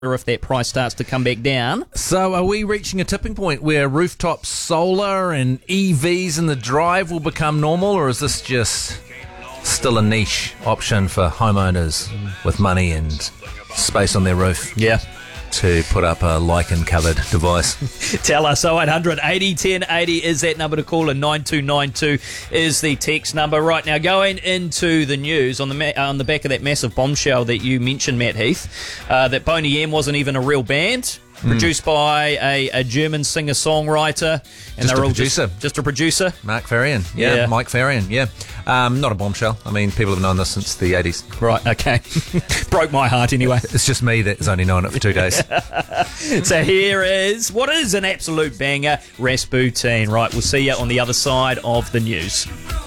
if that price starts to come back down. So are we reaching a tipping point where rooftop solar and EVs in the drive will become normal, or is this just still a niche option for homeowners with money and space on their roof? Yeah. To put up a lichen-covered device. Tell us, 0800 80 1080 is that number to call, and 9292 is the text number. Right now, going into the news, on the back of that massive bombshell that you mentioned, Matt Heath, that Boney M wasn't even a real band, produced by a German singer-songwriter. And Just they're a all producer. Just a producer. Mark Farian. Yeah, Mike Farian, yeah. Not a bombshell. I mean, people have known this since the 80s. Right, okay. Broke my heart anyway. It's just me that's only known it for 2 days. So here is what is an absolute banger, Rasputin. Right, we'll see you on the other side of the news.